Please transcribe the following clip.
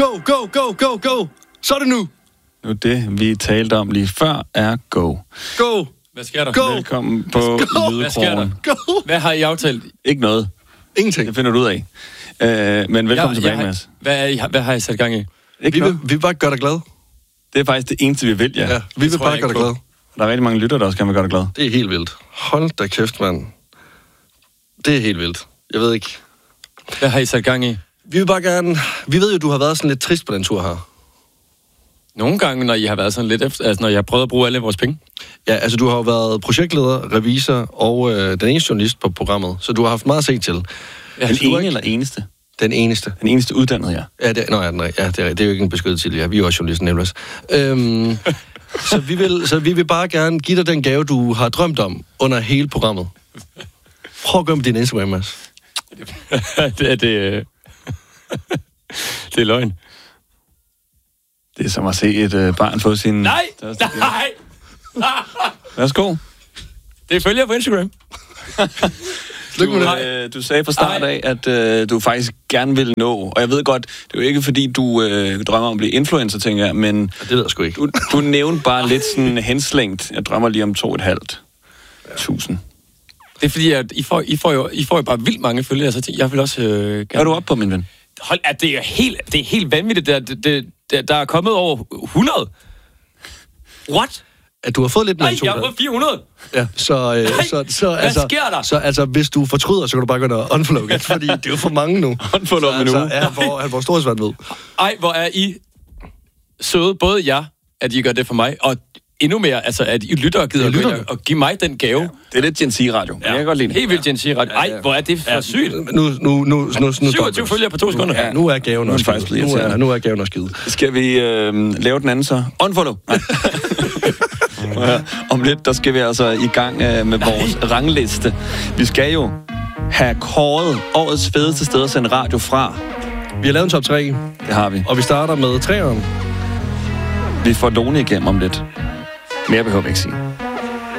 Go. Så er det nu. Nu det, vi talte om lige før, er go. Go. Hvad sker der? Go. Velkommen på Lydekrogen. Go. Hvad har I aftalt? Ikke noget. Ingenting. Det finder du ud af. Men velkommen tilbage, Mads. Hvad har I sat gang i? Vi vil bare gøre dig glad. Det er faktisk det eneste, vi vil, ja. Vi vil bare gøre dig glad. Der er rigtig mange lytter, der også gerne vil gøre dig glad. Det er helt vildt. Hold da kæft, mand. Det er helt vildt. Jeg ved ikke. Hvad har I sat gang i? Vi vil bare gerne... Vi ved jo, du har været sådan lidt trist på den tur her. Nogle gange, når I har været sådan lidt efter... Altså, når jeg har prøvet at bruge alle vores penge. Ja, altså du har jo været projektleder, revisor og den eneste journalist på programmet. Så du har haft meget at se til. Ja, den ene eller eneste? Den eneste. Den eneste uddannede, ja. Ja, det er jo ikke en beskyttet titel. Ja, vi er også journalisten, nemlig. Så vi vil bare gerne give dig den gave, du har drømt om under hele programmet. Prøv at gå med din Instagram, Mads. Det er løgn. Det er som at se et barn få sin... Nej! Værsgo. Det følger på Instagram. Du sagde fra start af, at du faktisk gerne vil nå, og jeg ved godt, det er jo ikke fordi, du drømmer om at blive influencer, tænker jeg, men... Ja, det ved jeg sgu ikke. Du nævnte bare lidt sådan henslængt, jeg drømmer lige om 2.500. Det er fordi, at I får jo bare vildt mange følgere, så jeg vil også gerne... Hvad er du oppe på, min ven? Hold, det er helt vanvittigt. Der er kommet over 100. What? At du har fået lidt mere end 200. Jeg har fået 400. Ja, så hvad sker der? Så altså, hvis du fortryder, så kan du bare gå ind og unfollow it, fordi det er jo for mange nu. Unfollow mig nu. Han får storhedsvand ved. Ej, hvor er I søde, både jer, at I gør det for mig, og endnu mere, altså, at I lytter og gider og give mig den gave. Ja, det er lidt Gen Z-radio. Ja. Jeg kan godt lide det. Helt vildt Gen Z-radio. Ej, hvor er det for sygt. Nu 27 følgere på 2 sekunder. Ja, nu er gaven også givet. Nu er gaven også givet. Skal vi lave den anden så? Unfollow. Om lidt, der skal vi altså i gang med vores rangliste. Vi skal jo have kåret årets fedeste sted at sende radio fra. Vi har lavet en top 3. Det har vi. Og vi starter med 3'eren. Vi får Lone igennem om lidt. Mere behøver vi ikke sige.